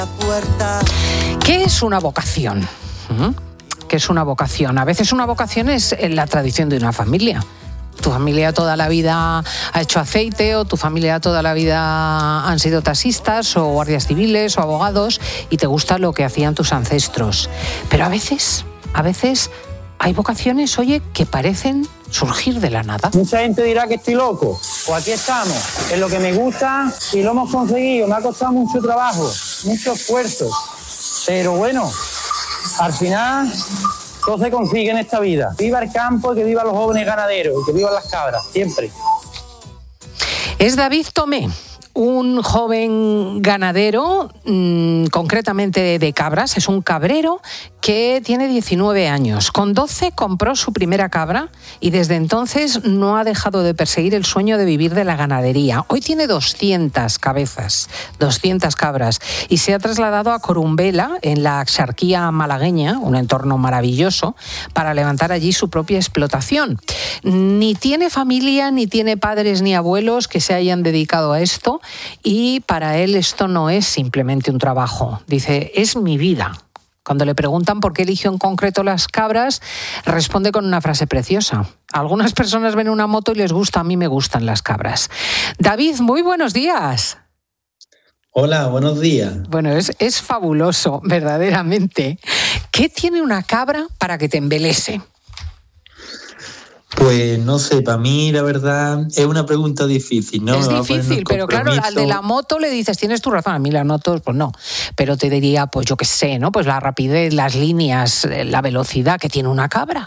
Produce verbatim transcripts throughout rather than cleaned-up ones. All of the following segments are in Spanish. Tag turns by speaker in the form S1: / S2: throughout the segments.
S1: ¿Qué es una vocación? ¿Mm? ¿Qué es una vocación? A veces una vocación es la tradición de una familia. Tu familia toda la vida ha hecho aceite, o tu familia toda la vida han sido taxistas o guardias civiles o abogados, y te gusta lo que hacían tus ancestros. Pero a veces, a veces hay vocaciones, oye, que parecen surgir de la nada.
S2: Mucha gente dirá que estoy loco, pues aquí estamos, es lo que me gusta y lo hemos conseguido. Me ha costado mucho trabajo, mucho esfuerzo, pero bueno, al final todo se consigue en esta vida. Viva el campo y que vivan los jóvenes ganaderos y que vivan las cabras, siempre.
S1: Es David Tomé, un joven ganadero, mmm, concretamente de cabras. Es un cabrero que tiene diecinueve años. Con doce compró su primera cabra y desde entonces no ha dejado de perseguir el sueño de vivir de la ganadería. Hoy tiene doscientas cabezas, doscientas cabras, y se ha trasladado a Corumbela, en la Axarquía malagueña, un entorno maravilloso, para levantar allí su propia explotación. Ni tiene familia, ni tiene padres ni abuelos que se hayan dedicado a esto, y para él esto no es simplemente un trabajo. Dice, es mi vida. Cuando le preguntan por qué eligió en concreto las cabras, responde con una frase preciosa. Algunas personas ven una moto y les gusta, a mí me gustan las cabras. David, muy buenos días.
S3: Hola, buenos días.
S1: Bueno, es, es fabuloso, verdaderamente. ¿Qué tiene una cabra para que te embelese?
S3: Pues no sé, para mí la verdad es una pregunta difícil, ¿no?
S1: Es difícil, pero claro, al de la moto le dices, tienes tu razón, a mí las motos, pues no. Pero te diría, pues yo qué sé, ¿no? Pues la rapidez, las líneas, la velocidad que tiene una cabra.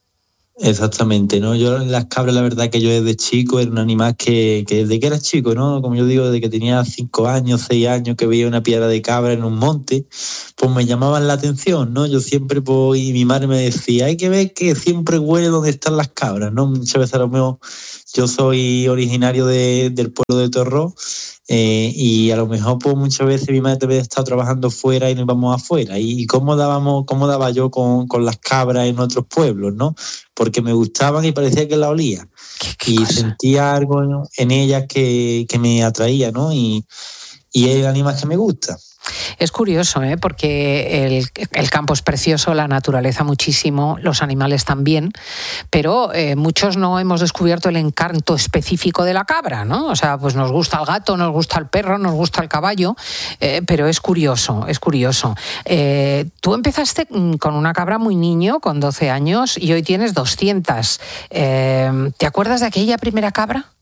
S3: Exactamente, ¿no? Yo las cabras, la verdad que yo desde chico era un animal que, que desde que era chico, ¿no? Como yo digo, desde que tenía cinco años, seis años, que veía una piedra de cabra en un monte, pues me llamaban la atención, ¿no? Yo siempre, pues, y mi madre me decía, hay que ver que siempre huele donde están las cabras, ¿no? Muchas veces a lo mejor yo soy originario de, del pueblo de Torró, Eh, y a lo mejor pues muchas veces mi madre había estado trabajando fuera y nos íbamos afuera. Y, y cómo dábamos, cómo daba yo con, con las cabras en otros pueblos, ¿no? Porque me gustaban y parecía que la olía.
S1: ¿Qué, qué
S3: y
S1: cosa?
S3: Sentía algo en, en ellas que, que me atraía, ¿no? Y, y es el animal que me gusta.
S1: Es curioso, ¿eh? Porque el, el campo es precioso, la naturaleza muchísimo, los animales también, pero eh, muchos no hemos descubierto el encanto específico de la cabra, ¿no? O sea, pues nos gusta el gato, nos gusta el perro, nos gusta el caballo, eh, pero es curioso, es curioso. Eh, tú empezaste con una cabra muy niño, con doce años, y hoy tienes doscientas. Eh, ¿Te acuerdas de aquella primera cabra?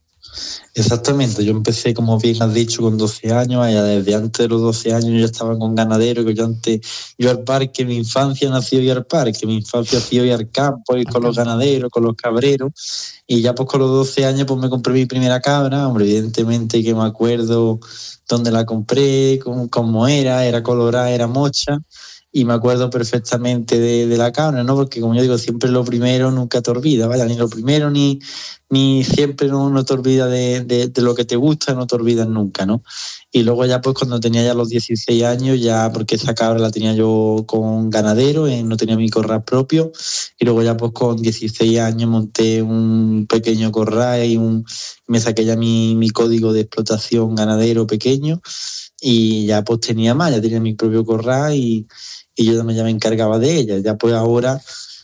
S3: Exactamente, yo empecé, como bien has dicho, con doce años, allá desde antes de los doce años yo estaba con ganadero, que yo antes, yo al parque, mi infancia nació yo al parque, mi infancia nació yo al campo, y con los ganaderos, con los cabreros, y ya pues con los doce años pues me compré mi primera cabra, hombre, evidentemente que me acuerdo dónde la compré, cómo, cómo era, era colorada, era mocha, y me acuerdo perfectamente de, de la cabra, ¿no? Porque como yo digo, siempre lo primero nunca te olvida, ¿vale? Ni lo primero ni, ni siempre no, no te olvidas de, de, de lo que te gusta, no te olvidas nunca, ¿no? Y luego ya pues cuando tenía ya los dieciséis años, ya porque esa cabra la tenía yo con ganadero, eh, no tenía mi corral propio, y luego ya pues con dieciséis años monté un pequeño corral y un, me saqué ya mi, mi código de explotación ganadero pequeño, y ya pues tenía más, ya tenía mi propio corral y y yo también ya me encargaba de ella. Ya pues ahora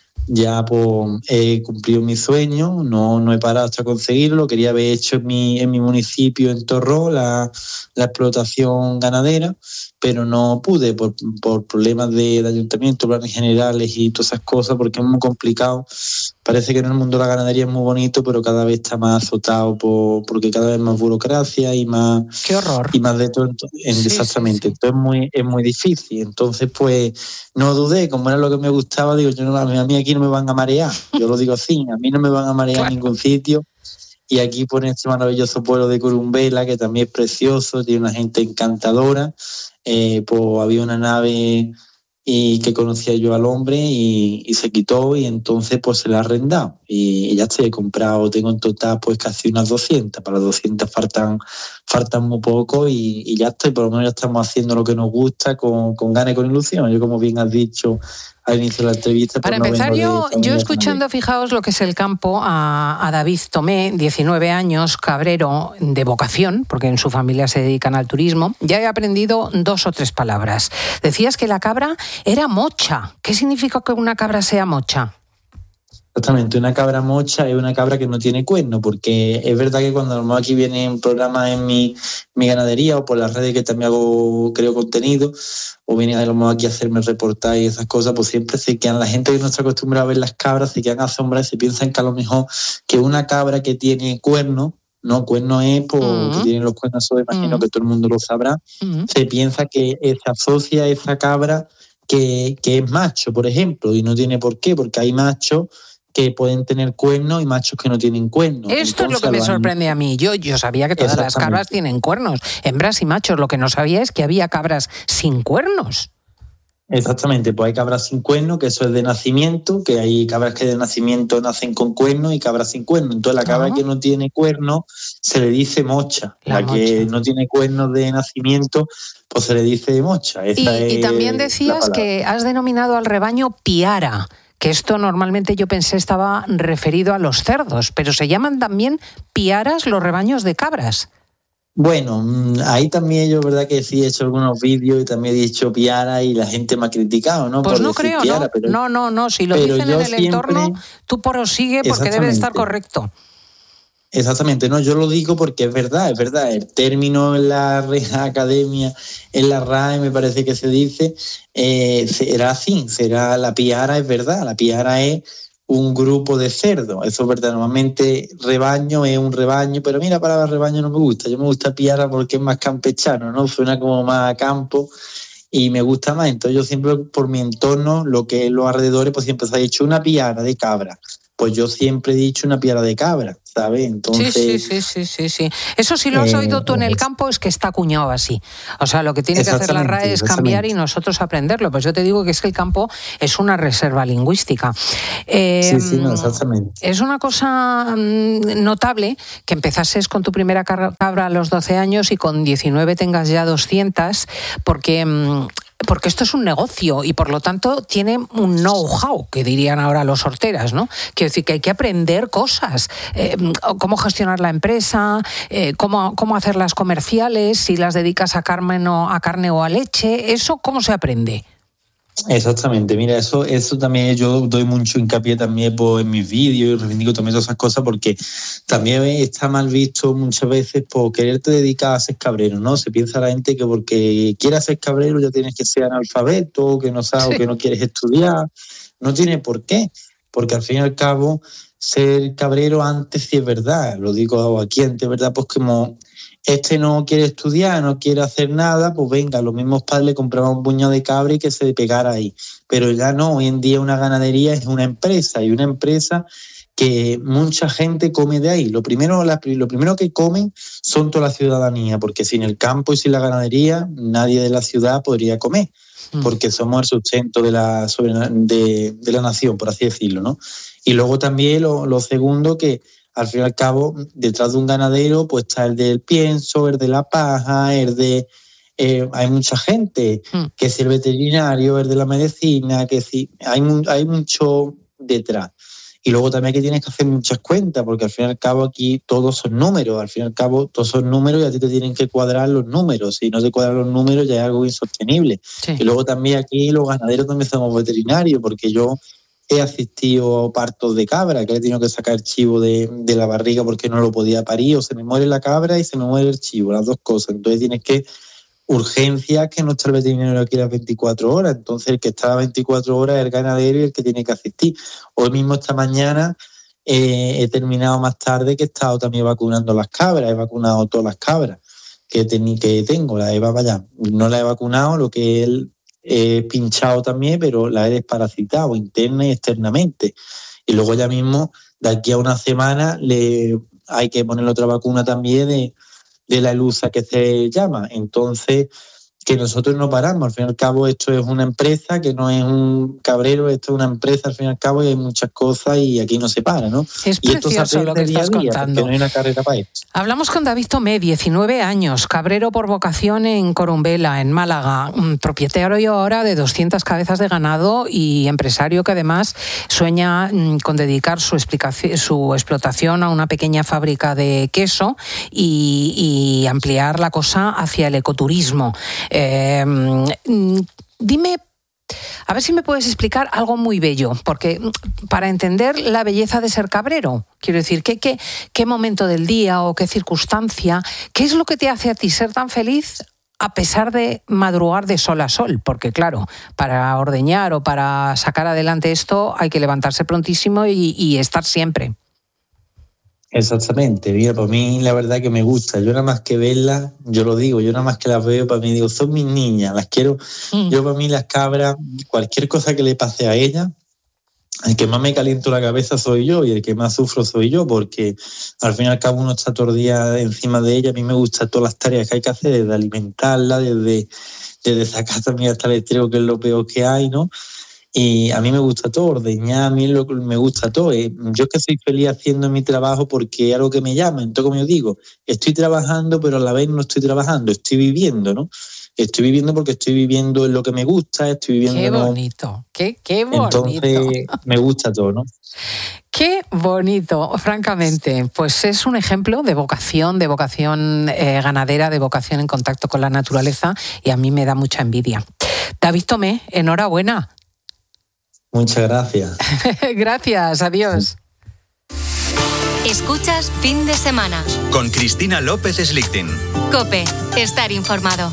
S3: ya pues he cumplido mi sueño, no, no he parado hasta conseguirlo. Quería haber hecho en mi, en mi municipio, en Torró, la, la explotación ganadera, pero no pude por, por problemas de, de ayuntamiento, planes generales y todas esas cosas, porque es muy complicado. Parece que en el mundo de la ganadería es muy bonito, pero cada vez está más azotado por, porque cada vez más burocracia y más...
S1: ¡Qué horror!
S3: Y más de todo. En, sí, exactamente. Sí, sí. Entonces es muy, es muy difícil. Entonces, pues, no dudé. Como era lo que me gustaba, digo, yo no, a mí aquí no me van a marear. Yo lo digo así, a mí no me van a marear claro. En ningún sitio. Y aquí por este maravilloso pueblo de Corumbela, que también es precioso, tiene una gente encantadora. Eh, pues había una nave... y que conocía yo al hombre y, y se quitó y entonces pues se la ha arrendado y, y ya estoy, he comprado, tengo en total pues casi unas doscientas, para las doscientas faltan, faltan muy poco y, y ya estoy, por lo menos ya estamos haciendo lo que nos gusta con, con ganas y con ilusión. Yo como bien has dicho, al inicio de la entrevista.
S1: Para
S3: pues
S1: empezar,
S3: no
S1: yo, yo escuchando, fijaos lo que es el campo, a, a David Tomé, diecinueve años, cabrero de vocación, porque en su familia se dedican al turismo, ya he aprendido dos o tres palabras. Decías que la cabra era mocha. ¿Qué significa que una cabra sea mocha?
S3: Exactamente, una cabra mocha es una cabra que no tiene cuerno, porque es verdad que cuando a lo mejor aquí vienen programas en mi, mi ganadería o por las redes que también hago, creo contenido, o vienen a lo mejor aquí a hacerme reportajes y esas cosas, pues siempre se quedan, la gente que no está acostumbrada a ver las cabras, se quedan asombradas y se piensan que a lo mejor que una cabra que tiene cuerno, no, cuerno es porque uh-huh. tienen los cuernos, eso imagino uh-huh. que todo el mundo lo sabrá, uh-huh. se piensa que se asocia a esa cabra que, que es macho, por ejemplo, y no tiene por qué, porque hay machos que pueden tener cuernos y machos que no tienen cuernos.
S1: Esto Entonces, es lo que me sorprende a mí. Yo, yo sabía que todas las cabras tienen cuernos, hembras y machos. Lo que no sabía es que había cabras sin cuernos.
S3: Exactamente, pues hay cabras sin cuernos, que eso es de nacimiento, que hay cabras que de nacimiento nacen con cuernos y cabras sin cuernos. Entonces la cabra uh-huh. que no tiene cuernos se le dice mocha. La, la mocha. Que no tiene cuernos de nacimiento, pues se le dice mocha. Esa
S1: y, y también decías que has denominado al rebaño piara, que esto normalmente yo pensé estaba referido a los cerdos, pero se llaman también piaras los rebaños de cabras.
S3: Bueno, ahí también yo, verdad que sí he hecho algunos vídeos y también he dicho piara y la gente me ha criticado, ¿no?
S1: Pues
S3: Por
S1: no creo,
S3: piara,
S1: ¿no?
S3: Pero,
S1: no, no, no, si lo dicen en el siempre, entorno, tú prosigue porque debe estar correcto.
S3: Exactamente, no, yo lo digo porque es verdad, es verdad, el término en la Real Academia, en la R A E me parece que se dice, eh, será así, será la piara, es verdad, la piara es un grupo de cerdos, eso es verdad, normalmente rebaño es un rebaño, pero mira, la palabra rebaño no me gusta, yo me gusta piara porque es más campechano, ¿no? Suena como más a campo y me gusta más, entonces yo siempre por mi entorno, lo que es los alrededores, pues siempre se ha dicho una piara de cabra. Pues yo siempre he dicho una piara de cabra, ¿sabes? Entonces,
S1: sí, sí, sí, sí, sí. Eso si lo has eh, oído tú en el campo es que está acuñado así. O sea, lo que tiene que hacer la R A E es cambiar y nosotros aprenderlo. Pues yo te digo que es que el campo es una reserva lingüística. Eh,
S3: sí, sí, no, exactamente.
S1: Es una cosa notable que empezases con tu primera cabra a los doce años y con diecinueve tengas ya doscientas, porque... Porque esto es un negocio y por lo tanto tiene un know-how, que dirían ahora los horteras, ¿no? Quiero decir que hay que aprender cosas, eh, cómo gestionar la empresa, eh, cómo, cómo hacer las comerciales, si las dedicas a carne, o, a carne o a leche, ¿eso cómo se aprende?
S3: Exactamente, mira, eso eso también yo doy mucho hincapié también pues, en mis vídeos y reivindico también todas esas cosas porque también está mal visto muchas veces por quererte dedicar a ser cabrero, ¿no? Se piensa la gente que porque quieras ser cabrero ya tienes que ser analfabeto, que no sabes, sí. que no quieres estudiar, no tiene por qué, porque al fin y al cabo ser cabrero antes sí es verdad, lo digo aquí antes, ¿verdad? Pues como... Este no quiere estudiar, no quiere hacer nada, pues venga, los mismos padres le compraban un puñado de cabra y que se pegara ahí. Pero ya no, hoy en día una ganadería es una empresa y una empresa que mucha gente come de ahí. Lo primero, la, lo primero que comen son toda la ciudadanía, porque sin el campo y sin la ganadería nadie de la ciudad podría comer, mm. porque somos el sustento de la, de, de la nación, por así decirlo, ¿no? Y luego también lo, lo segundo que... Al fin y al cabo, detrás de un ganadero pues está el del pienso, el de la paja, el de... Eh, hay mucha gente, mm. que es el veterinario, el de la medicina, que sí, hay, hay mucho detrás. Y luego también que tienes que hacer muchas cuentas, porque al fin y al cabo aquí todos son números, al fin y al cabo todos son números y a ti te tienen que cuadrar los números. Si no te cuadran los números ya es algo insostenible. Sí. Y luego también aquí los ganaderos también somos veterinarios, porque yo... he asistido a partos de cabra, que le he tenido que sacar el chivo de, de la barriga porque no lo podía parir, o se me muere la cabra y se me muere el chivo, las dos cosas. Entonces tienes que, urgencias que no está el veterinario aquí las veinticuatro horas, entonces el que está las veinticuatro horas es el ganadero y el que tiene que asistir. Hoy mismo esta mañana eh, he terminado más tarde que he estado también vacunando las cabras, he vacunado todas las cabras que, ten, que tengo, las he, vaya, no las he vacunado, lo que él... He pinchado también, pero la he desparasitado interna y externamente. Y luego ya mismo, de aquí a una semana, le hay que ponerle otra vacuna también de, de la elusa que se llama. Entonces, que nosotros no paramos. Al fin y al cabo esto es una empresa, que no es un cabrero, esto es una empresa al fin y al cabo, y hay muchas cosas y aquí no se para, ¿no?
S1: Es
S3: y esto
S1: precioso lo que estás
S3: día,
S1: contando.
S3: No hay una carrera para esto.
S1: Hablamos con David Tomé, diecinueve años, cabrero por vocación en Corumbela, en Málaga, propietario ahora de doscientas cabezas de ganado y empresario que además sueña con dedicar su, explicación, su explotación a una pequeña fábrica de queso y, y ampliar la cosa hacia el ecoturismo. Eh, dime, a ver si me puedes explicar algo muy bello, porque para entender la belleza de ser cabrero, quiero decir, ¿qué, qué, qué momento del día o qué circunstancia, qué es lo que te hace a ti ser tan feliz a pesar de madrugar de sol a sol? Porque claro, para ordeñar o para sacar adelante esto hay que levantarse prontísimo y, y estar siempre.
S3: Exactamente, mira, para mí la verdad que me gusta, yo nada más que verlas, yo lo digo, yo nada más que las veo, para mí digo, son mis niñas, las quiero, mm. yo para mí las cabras, cualquier cosa que le pase a ellas, el que más me caliento la cabeza soy yo y el que más sufro soy yo, porque al fin y al cabo uno está todo el día encima de ella. A mí me gustan todas las tareas que hay que hacer, desde alimentarla, desde, desde sacar también hasta el estrego, que es lo peor que hay, ¿no? Y a mí me gusta todo, ordeñar, a mí lo, me gusta todo. Yo que soy feliz haciendo mi trabajo porque es algo que me llama. Entonces, como yo digo, estoy trabajando, pero a la vez no estoy trabajando, estoy viviendo, ¿no? Estoy viviendo porque estoy viviendo en lo que me gusta, estoy viviendo...
S1: Qué bonito, ¿no? qué, qué bonito.
S3: Entonces, me gusta todo, ¿no?
S1: Qué bonito, francamente. Pues es un ejemplo de vocación, de vocación eh, ganadera, de vocación en contacto con la naturaleza, y a mí me da mucha envidia. David Tomé, enhorabuena.
S3: Muchas gracias.
S1: Gracias, adiós.
S4: Escuchas Fin de Semana
S5: con Cristina López Slichting.
S4: COPE, estar informado.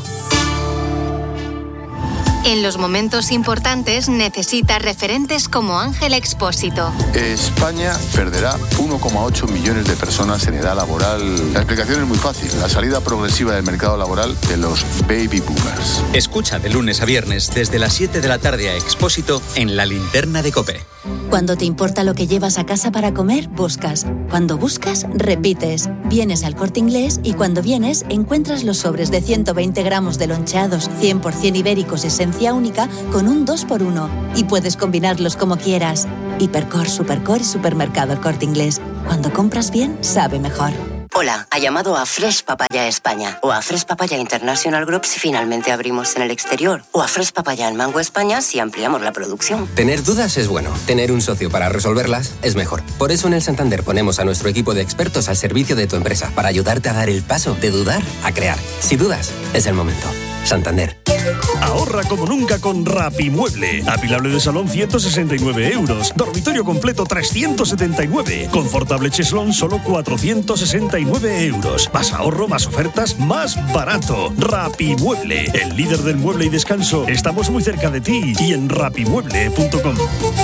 S4: En los momentos importantes necesita referentes como Ángel Expósito.
S6: España perderá uno coma ocho millones de personas en edad laboral. La explicación es muy fácil, la salida progresiva del mercado laboral de los baby boomers.
S5: Escucha de lunes a viernes desde las siete de la tarde a Expósito en La Linterna de COPE.
S7: Cuando te importa lo que llevas a casa para comer, buscas. Cuando buscas, repites. Vienes al Corte Inglés y cuando vienes encuentras los sobres de ciento veinte gramos de loncheados cien por ciento ibéricos esencia única con un dos por uno y puedes combinarlos como quieras. Hipercor, Supercor y Supermercado El Corte Inglés. Cuando compras bien, sabe mejor.
S8: Hola, ha llamado a Fresh Papaya España o a Fresh Papaya International Group si finalmente abrimos en el exterior o a Fresh Papaya en Mango España si ampliamos la producción.
S9: Tener dudas es bueno, tener un socio para resolverlas es mejor. Por eso en el Santander ponemos a nuestro equipo de expertos al servicio de tu empresa para ayudarte a dar el paso de dudar a crear. Si dudas, es el momento. Santander.
S10: Ahorra como nunca con Rapimueble. Apilable de salón ciento sesenta y nueve euros. Dormitorio completo trescientos setenta y nueve. Confortable cheslón solo cuatrocientos sesenta y nueve euros. Más ahorro, más ofertas, más barato. Rapimueble, el líder del mueble y descanso. Estamos muy cerca de ti y en rapimueble punto com.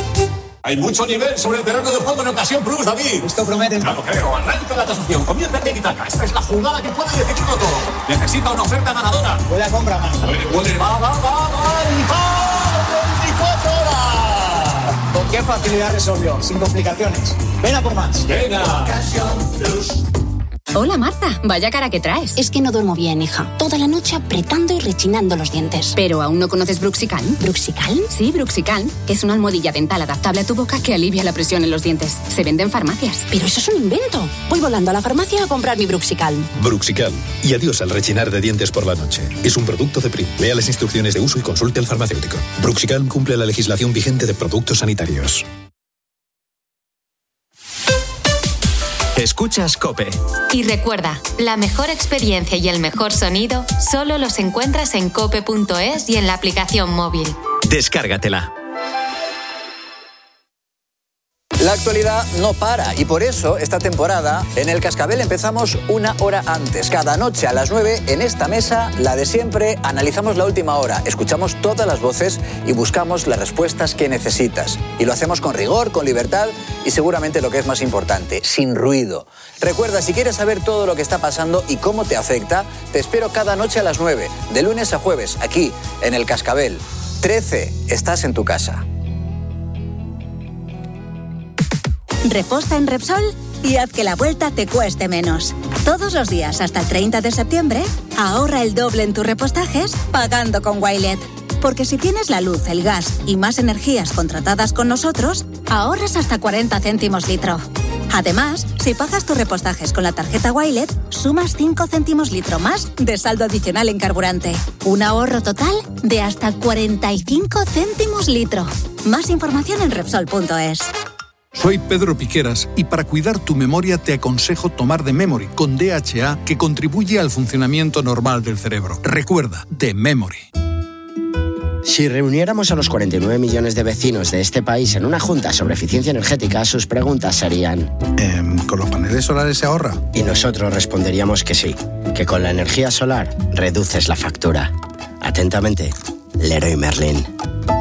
S11: Hay mucho nivel sobre el terreno de juego en ocasión Plus, David. Esto promete. Ya lo creo. Arranca la tasación. Comienza el tiki-taka. Esta es la jugada que puede decidirlo todo. Necesita una oferta ganadora. Puede la compra, man. Puede, puede. Va, va, va, va. veinticuatro horas.
S2: ¿Con qué facilidad resolvió? Sin complicaciones. Ven a por más.
S11: Venga.
S2: Ocasión Plus.
S4: Hola Marta, vaya cara que traes.
S12: Es que no duermo bien, hija. Toda la noche apretando y rechinando los dientes.
S4: ¿Pero aún no conoces Bruxical?
S12: ¿Bruxical?
S4: Sí, Bruxical. Es una almohadilla dental adaptable a tu boca que alivia la presión en los dientes. Se vende en farmacias.
S12: Pero eso es un invento. Voy volando a la farmacia a comprar mi Bruxical.
S13: Bruxical. Y adiós al rechinar de dientes por la noche. Es un producto de Prim. Lea las instrucciones de uso y consulte al farmacéutico. Bruxical cumple la legislación vigente de productos sanitarios.
S5: Escuchas COPE.
S4: Y recuerda, la mejor experiencia y el mejor sonido solo los encuentras en cope punto es y en la aplicación móvil.
S5: Descárgatela.
S14: La actualidad no para y por eso esta temporada en El Cascabel empezamos una hora antes. Cada noche a las nueve en esta mesa, la de siempre, analizamos la última hora, escuchamos todas las voces y buscamos las respuestas que necesitas. Y lo hacemos con rigor, con libertad y seguramente lo que es más importante, sin ruido. Recuerda, si quieres saber todo lo que está pasando y cómo te afecta, te espero cada noche a las nueve, de lunes a jueves, aquí en El Cascabel. trece, estás en tu casa.
S15: Reposta en Repsol y haz que la vuelta te cueste menos. Todos los días hasta el treinta de septiembre, ahorra el doble en tus repostajes pagando con Wilet. Porque si tienes la luz, el gas y más energías contratadas con nosotros, ahorras hasta cuarenta céntimos litro. Además, si pagas tus repostajes con la tarjeta Wilet, sumas cinco céntimos litro más de saldo adicional en carburante. Un ahorro total de hasta cuarenta y cinco céntimos litro. Más información en Repsol punto es.
S16: Soy Pedro Piqueras y para cuidar tu memoria te aconsejo tomar The Memory con D H A que contribuye al funcionamiento normal del cerebro. Recuerda, The Memory.
S17: Si reuniéramos a los cuarenta y nueve millones de vecinos de este país en una junta sobre eficiencia energética, sus preguntas serían...
S16: Eh, ¿Con los paneles solares se ahorra?
S17: Y nosotros responderíamos que sí, que con la energía solar reduces la factura. Atentamente, Leroy Merlin.